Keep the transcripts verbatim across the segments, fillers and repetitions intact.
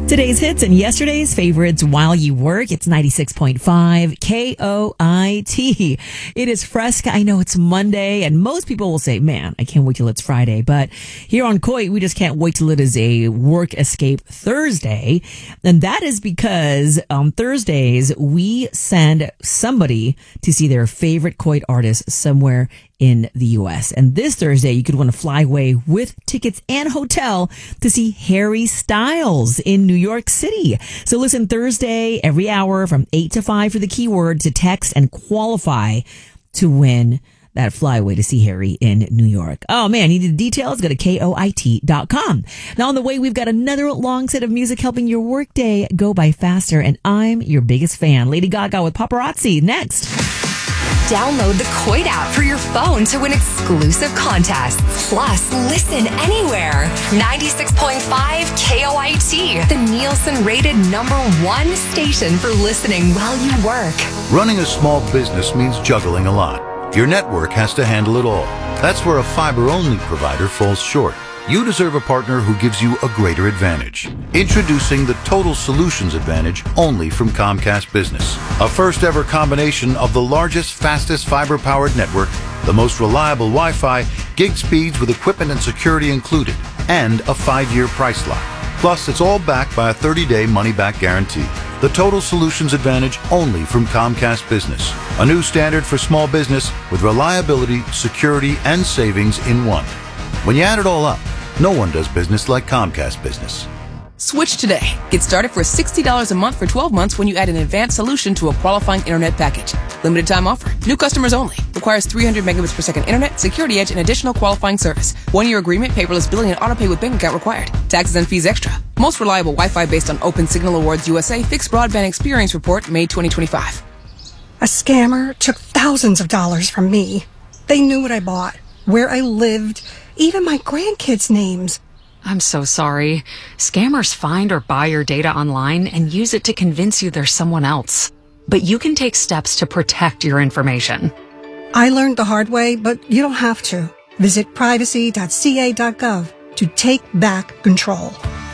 Today's hits and yesterday's favorites while you work. It's ninety-six point five K O I T. It is Fresca. I know it's Monday, and most people will say, man, I can't wait till it's Friday. But here on Koi, we just can't wait till it is a work escape Thursday. And that is because on Thursdays, we send somebody to see their favorite Koi artist somewhere in the U S. And this Thursday, you could win a flyaway with tickets and hotel to see Harry Styles in New York City. So listen Thursday every hour from eight to five for the keyword to text and qualify to win that flyaway to see Harry in New York. Oh man, you need the details? Go to K O I T dot com. Now on the way, we've got another long set of music helping your workday go by faster. And I'm your biggest fan, Lady Gaga with Paparazzi. Next. Download the Koi app for your phone to win exclusive contests. Plus, listen anywhere. ninety-six point five K O I T, the Nielsen-rated number one station for listening while you work. Running a small business means juggling a lot. Your network has to handle it all. That's where a fiber-only provider falls short. You deserve a partner who gives you a greater advantage. Introducing the Total Solutions Advantage only from Comcast Business. A first-ever combination of the largest, fastest fiber-powered network, the most reliable Wi-Fi, gig speeds with equipment and security included, and a five-year price lock. Plus, it's all backed by a thirty-day money-back guarantee. The Total Solutions Advantage only from Comcast Business. A new standard for small business with reliability, security, and savings in one. When you add it all up, no one does business like Comcast Business. Switch today. Get started for sixty dollars a month for twelve months when you add an advanced solution to a qualifying internet package. Limited time offer. New customers only. Requires three hundred megabits per second internet, security edge, and additional qualifying service. One-year agreement, paperless billing, and autopay with bank account required. Taxes and fees extra. Most reliable Wi-Fi based on Open Signal Awards U S A Fixed Broadband Experience Report, May twenty twenty-five. A scammer took thousands of dollars from me. They knew what I bought, where I lived, even my grandkids' names. I'm so sorry. Scammers find or buy your data online and use it to convince you there's someone else. But you can take steps to protect your information. I learned the hard way, but you don't have to. Visit privacy dot c a dot gov to take back control.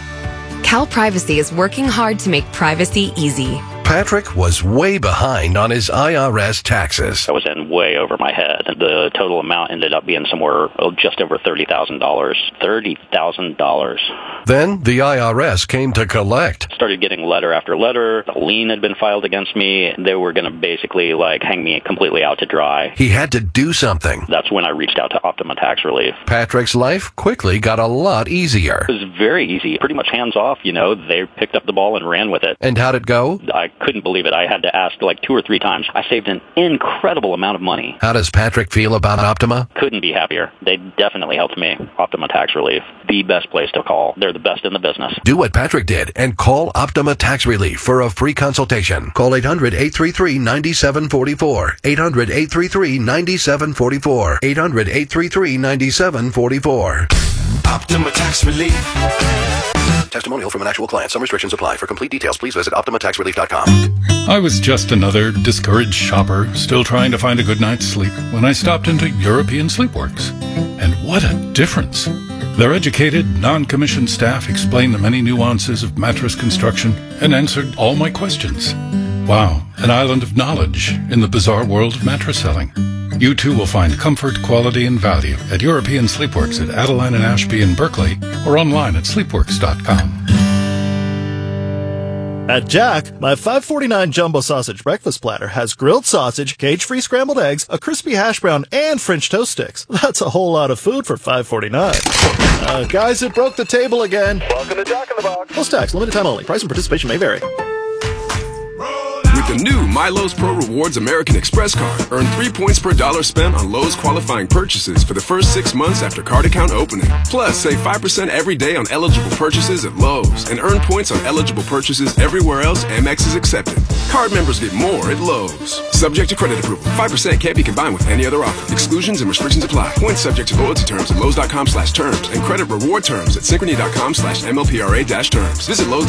Cal Privacy is working hard to make privacy easy. Patrick was way behind on his I R S taxes. I was in way over my head. The total amount ended up being somewhere oh, just over thirty thousand dollars. thirty thousand dollars. Then the I R S came to collect. Started getting letter after letter. A lien had been filed against me. They were going to basically like hang me completely out to dry. He had to do something. That's when I reached out to Optima Tax Relief. Patrick's life quickly got a lot easier. It was very easy. Pretty much hands off, you know. They picked up the ball and ran with it. And how'd it go? I couldn't believe it. I had to ask like two or three times. I saved an incredible amount of money. How does Patrick feel about Optima? Couldn't be happier. They definitely helped me. Optima Tax Relief, the best place to call. They're the best in the business. Do what Patrick did and call Optima Tax Relief for a free consultation. Call eight hundred, eight three three, nine seven four four. eight hundred, eight three three, nine seven four four. eight hundred, eight three three, nine seven four four. Optima Tax Relief. Testimonial from an actual client. Some restrictions apply. For complete details, please visit optima tax relief dot com. I was just another discouraged shopper, still trying to find a good night's sleep, when I stopped into European Sleepworks. And what a difference! Their educated, non-commissioned staff explained the many nuances of mattress construction and answered all my questions. Wow, an island of knowledge in the bizarre world of mattress selling. You too will find comfort, quality, and value at European Sleepworks at Adeline and Ashby in Berkeley or online at sleepworks dot com. At Jack, my five forty-nine jumbo sausage breakfast platter has grilled sausage, cage-free scrambled eggs, a crispy hash brown, and French toast sticks. That's a whole lot of food for five forty-nine. Uh, guys, it broke the table again. Welcome to Jack in the Box. Plus tax, limited time only. Price and participation may vary. With the new MyLowe's Pro Rewards American Express card, earn three points per dollar spent on Lowe's qualifying purchases for the first six months after card account opening. Plus, save five percent every day on eligible purchases at Lowe's and earn points on eligible purchases everywhere else Amex is accepted. Card members get more at Lowe's. Subject to credit approval. five percent can't be combined with any other offer. Exclusions and restrictions apply. Points subject to loyalty terms at Lowe's dot com slash terms and credit reward terms at Synchrony dot com slash M L P R A dash terms. Visit Lowe's.